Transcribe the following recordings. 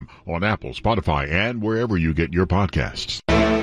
on Apple, Spotify, and wherever you get your podcasts.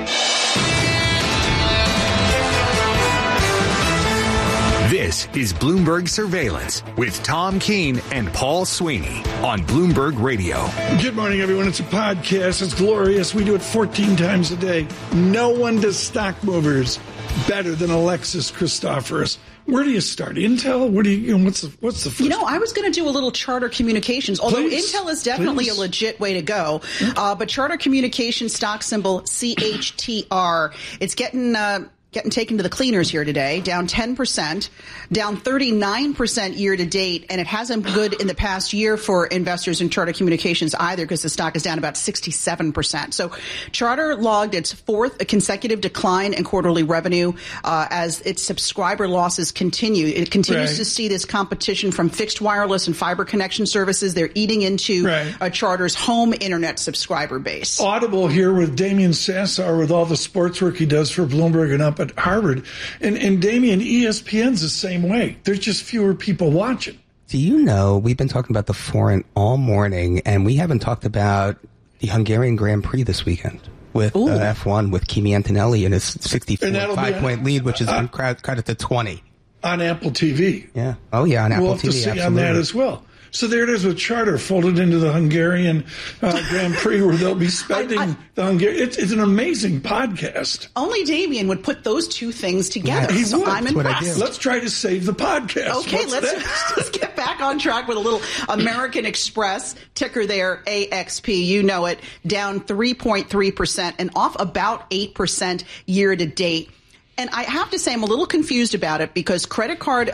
This is Bloomberg Surveillance with Tom Keene and Paul Sweeney on Bloomberg Radio. Good morning, everyone. It's a podcast. It's glorious. We do it 14 times a day. No one does stock movers better than Alexis Christoforous. Where do you start? Intel? Where do what's the first? I was going to do a little Charter Communications, although Intel is definitely a legit way to go. But Charter Communications stock symbol CHTR. It's getting taken to the cleaners here today, down 10%, down 39% year to date, and it hasn't been good in the past year for investors in Charter Communications either, because the stock is down about 67%. So Charter logged its fourth consecutive decline in quarterly revenue as its subscriber losses continue. It continues to see this competition from fixed wireless and fiber connection services. They're eating into Charter's home internet subscriber base. Audible here with Damian Sassar with all the sports work he does for Bloomberg and up at Harvard. And Damian, ESPN's the same way. There's just fewer people watching. Do you know, we've been talking about the foreign all morning, and we haven't talked about the Hungarian Grand Prix this weekend with F1 with Kimi Antonelli and his 64.5-point lead, which has been cut to 20. On Apple TV. Yeah. Oh, yeah, on Apple TV. We'll have to see on that as well. So there it is with Charter folded into the Hungarian Grand Prix, where they'll be spending the Hungarian. It's an amazing podcast. Only Damian would put those two things together. He so would. I'm impressed. Let's try to save the podcast. Okay, let's get back on track with a little American Express, ticker there, AXP. You know it, down 3.3% and off about 8% year to date. And I have to say I'm a little confused about it because credit card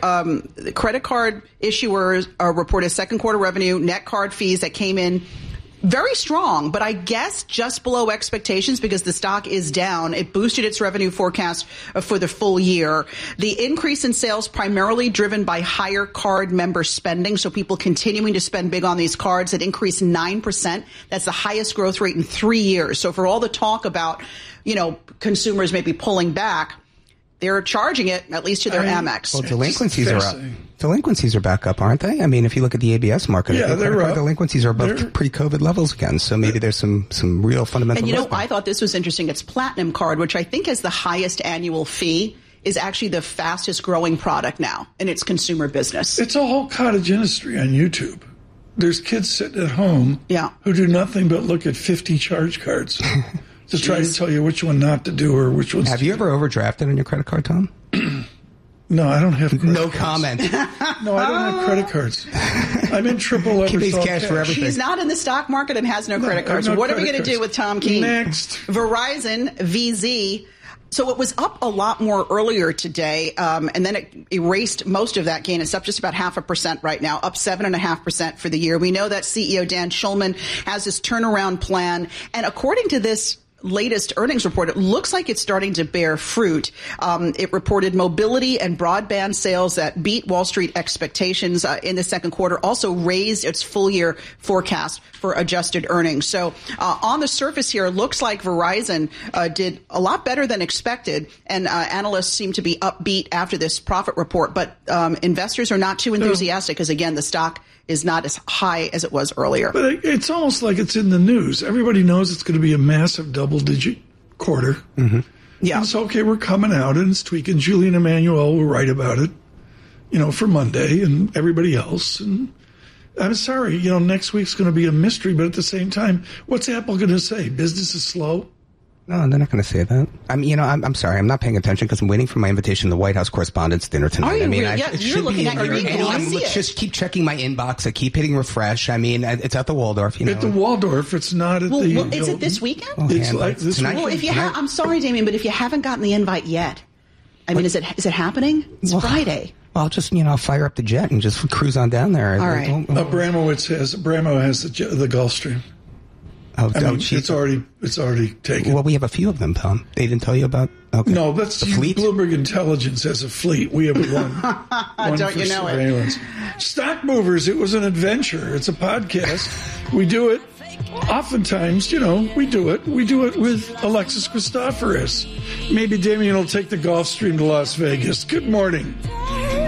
issuers reported second quarter revenue, net card fees that came in very strong, but I guess just below expectations because the stock is down. It boosted its revenue forecast for the full year. The increase in sales primarily driven by higher card member spending, so people continuing to spend big on these cards. It increased 9%. That's the highest growth rate in 3 years. So for all the talk about, consumers maybe pulling back, they're charging it, at least to their Amex. Well, delinquencies are up. Delinquencies are back up, aren't they? I mean, if you look at the ABS market, they're up. Delinquencies are above pre-COVID levels again. So maybe there's some real fundamental. And I thought this was interesting. It's Platinum Card, which I think has the highest annual fee, is actually the fastest growing product now in its consumer business. It's a whole cottage industry on YouTube. There's kids sitting at home who do nothing but look at 50 charge cards. To try to tell you which one not to do or which one. Have you ever overdrafted on your credit card, Tom? No, I don't have credit No cards. comment. No, I don't have credit cards. I'm in triple cash for everything. She's not in the stock market and has no credit cards. What are we going to do with Tom Keene? Next. Verizon, VZ. So it was up a lot more earlier today, and then it erased most of that gain. It's up just about 0.5% right now, up 7.5% for the year. We know that CEO Dan Schulman has this turnaround plan, and according to this latest earnings report, it looks like it's starting to bear fruit. It reported mobility and broadband sales that beat Wall Street expectations in the second quarter, also raised its full year forecast for adjusted earnings. So on the surface here, it looks like Verizon did a lot better than expected, and analysts seem to be upbeat after this profit report. But investors are not too enthusiastic because, again, the stock is not as high as it was earlier. But it's almost like it's in the news. Everybody knows it's going to be a massive double-digit quarter. Mm-hmm. Yeah. And it's okay, we're coming out and it's tweaking. Julian Emanuel will write about it, for Monday and everybody else. And I'm sorry, next week's going to be a mystery, but at the same time, what's Apple going to say? Business is slow? No, they're not going to say that. I'm sorry. I'm not paying attention because I'm waiting for my invitation to the White House Correspondents Dinner tonight. Are you really? Yeah, you're looking at your email. I see it. Just keep checking my inbox. I keep hitting refresh. I mean, it's at the Waldorf. At the Waldorf. It's not at the. Well, is it this weekend? It's like this tonight. Well, I'm sorry, Damien, but if you haven't gotten the invite yet, is it happening? It's Friday. Well, I'll just I'll fire up the jet and just cruise on down there. All right. Bramo has the Gulfstream. It's already taken. Well, we have a few of them, Tom. They didn't tell you about. Okay. No, that's the fleet. Bloomberg Intelligence has a fleet. We have one. Don't you know surveillance. it? Stock Movers. It was an adventure. It's a podcast. We do it. Oftentimes, we do it. We do it with Alexis Christoforous. Maybe Damien will take the Gulfstream to Las Vegas. Good morning.